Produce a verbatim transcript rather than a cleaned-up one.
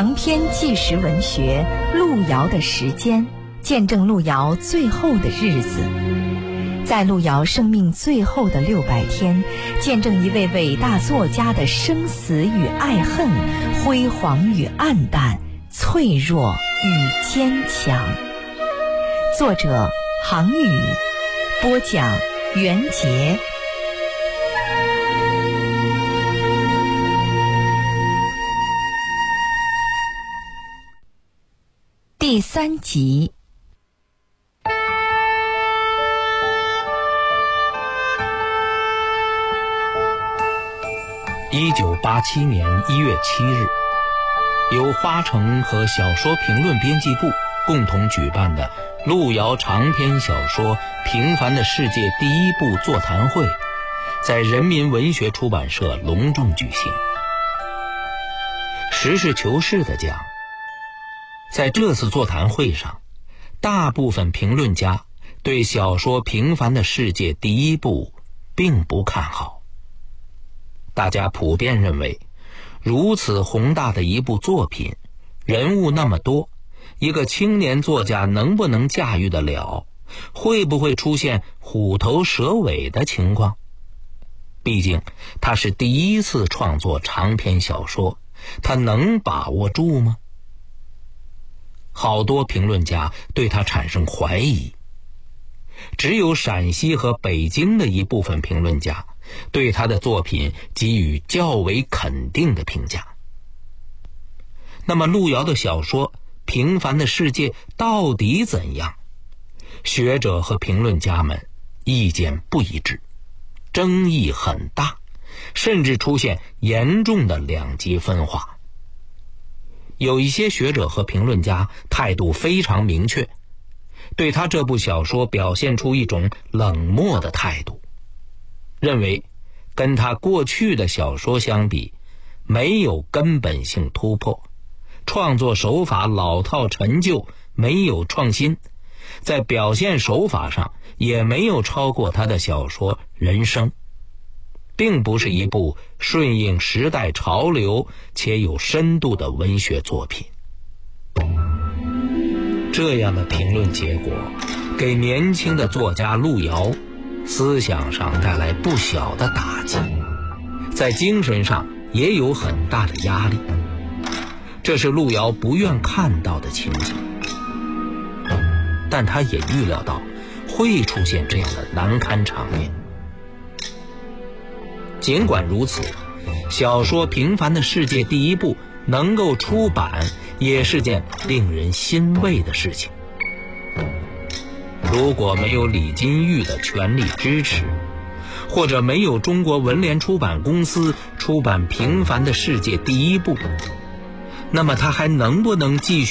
长篇纪实文学《路遥的时间》，见证路遥最后的日子。在路遥生命最后的六百天，见证一位伟大作家的生死与爱恨，辉煌与黯淡，脆弱与坚强。作者杭宇，播讲袁杰。第三集。 一九八七年一月七日，由花城和小说评论编辑部共同举办的路遥长篇小说《平凡的世界》第一部座谈会，在人民文学出版社隆重举行。实事求是地讲，在这次座谈会上，大部分评论家对小说《平凡的世界》第一部并不看好。大家普遍认为，如此宏大的一部作品，人物那么多，一个青年作家能不能驾驭得了？会不会出现虎头蛇尾的情况？毕竟他是第一次创作长篇小说，他能把握住吗？好多评论家对他产生怀疑，只有陕西和北京的一部分评论家对他的作品给予较为肯定的评价。那么路遥的小说《平凡的世界》到底怎样？学者和评论家们意见不一致，争议很大，甚至出现严重的两极分化。有一些学者和评论家态度非常明确，对他这部小说表现出一种冷漠的态度，认为跟他过去的小说相比，没有根本性突破，创作手法老套陈旧，没有创新，在表现手法上也没有超过他的小说《人生》，并不是一部顺应时代潮流且有深度的文学作品。这样的评论结果给年轻的作家路遥思想上带来不小的打击，在精神上也有很大的压力，这是路遥不愿看到的情景。但他也预料到会出现这样的难堪场面。尽管如此，小说《平凡的世界》第一部能够出版，也是件令人欣慰的事情。如果没有李金玉的全力支持，或者没有中国文联出版公司出版《平凡的世界》第一部，那么他还能不能继续